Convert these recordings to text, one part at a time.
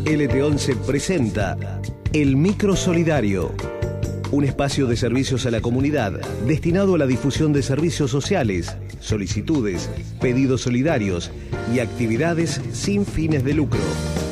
LT11 presenta El Micro Solidario, un espacio de servicios a la comunidad destinado a la difusión de servicios sociales, solicitudes, pedidos solidarios y actividades sin fines de lucro.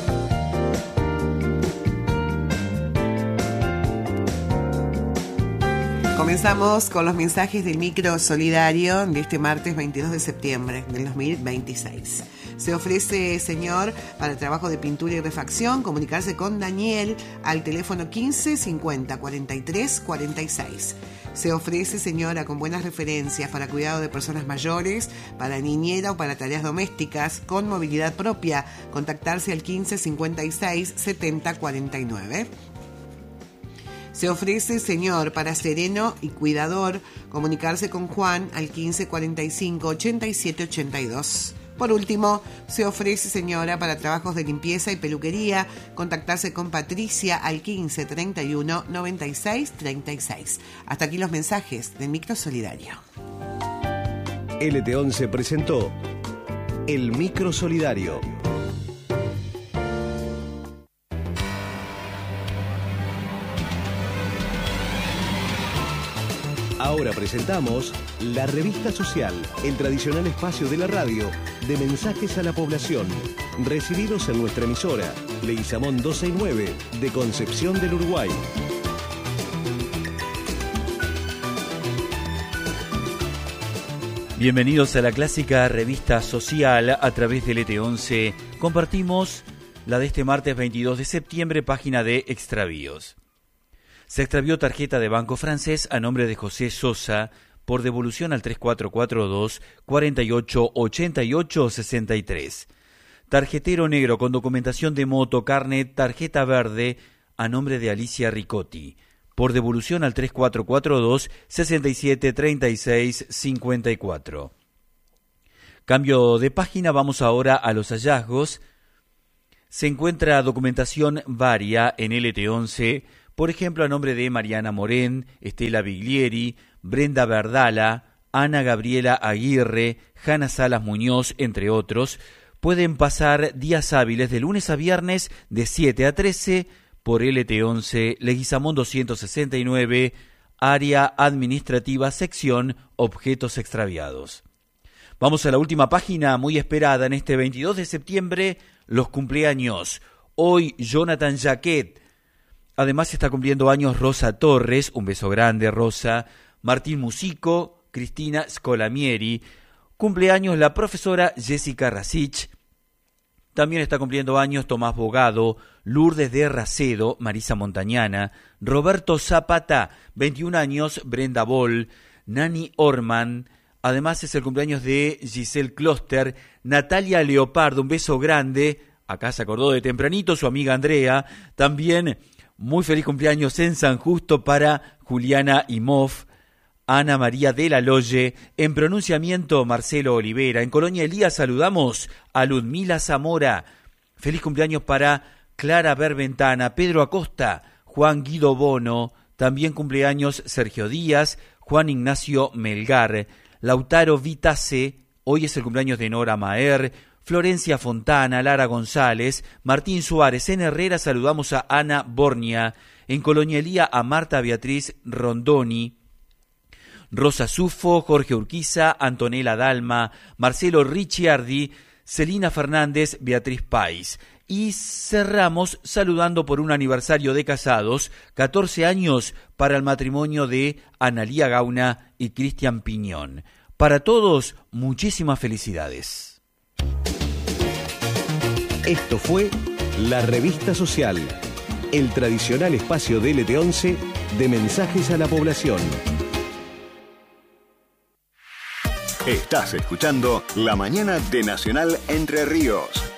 Comenzamos con los mensajes del Micro Solidario de este martes 22 de septiembre del 2026. Se ofrece, señor, para el trabajo de pintura y refacción, comunicarse con Daniel al teléfono 15 50 43 46. Se ofrece, señora, con buenas referencias para cuidado de personas mayores, para niñera o para tareas domésticas, con movilidad propia. Contactarse al 15 56 70 49. Se ofrece, señor, para sereno y cuidador, comunicarse con Juan al 15 45 87 82. Por último, se ofrece, señora, para trabajos de limpieza y peluquería, contactarse con Patricia al 15 31 96 36. Hasta aquí los mensajes del Micro Solidario. LT11 presentó El Micro Solidario. Ahora presentamos La Revista Social, el tradicional espacio de la radio de mensajes a la población, recibidos en nuestra emisora, Leguizamón 269, de Concepción del Uruguay. Bienvenidos a la clásica Revista Social a través del LT11. Compartimos la de este martes 22 de septiembre, página de extravíos. Se extravió tarjeta de Banco Francés a nombre de José Sosa por devolución al 3442 48 88 63. Tarjetero negro con documentación de moto, carnet, tarjeta verde a nombre de Alicia Ricotti por devolución al 3442 67 36 54. Cambio de página, vamos ahora a los hallazgos. Se encuentra documentación varia en LT11. Por ejemplo, a nombre de Mariana Morén, Estela Biglieri, Brenda Verdala, Ana Gabriela Aguirre, Jana Salas Muñoz, entre otros, pueden pasar días hábiles de lunes a viernes de 7 a 13 por LT11, Leguizamón 269, área administrativa, sección Objetos Extraviados. Vamos a la última página, muy esperada en este 22 de septiembre, los cumpleaños. Hoy Jonathan Jaquet. Además está cumpliendo años Rosa Torres, un beso grande Rosa, Martín Musico, Cristina Scolamieri, cumpleaños la profesora Jessica Rasich, también está cumpliendo años Tomás Bogado, Lourdes de Racedo, Marisa Montañana, Roberto Zapata, 21 años Brenda Boll, Nani Orman, además es el cumpleaños de Giselle Kloster, Natalia Leopardo, un beso grande, acá se acordó de tempranito su amiga Andrea, también muy feliz cumpleaños en San Justo para Juliana Imov, Ana María de la Loye, en pronunciamiento Marcelo Olivera, en Colonia Elías saludamos a Ludmila Zamora, feliz cumpleaños para Clara Berventana, Pedro Acosta, Juan Guido Bono, también cumpleaños Sergio Díaz, Juan Ignacio Melgar, Lautaro Vitase, hoy es el cumpleaños de Nora Maer, Florencia Fontana, Lara González, Martín Suárez. En Herrera saludamos a Ana Bornia, en Colonialía a Marta Beatriz Rondoni, Rosa Sufo, Jorge Urquiza, Antonella Dalma, Marcelo Ricciardi, Celina Fernández, Beatriz Pais. Y cerramos saludando por un aniversario de casados, 14 años para el matrimonio de Analía Gauna y Cristian Piñón. Para todos, muchísimas felicidades. Esto fue La Revista Social, el tradicional espacio de LT11 de mensajes a la población. Estás escuchando La Mañana de Nacional Entre Ríos.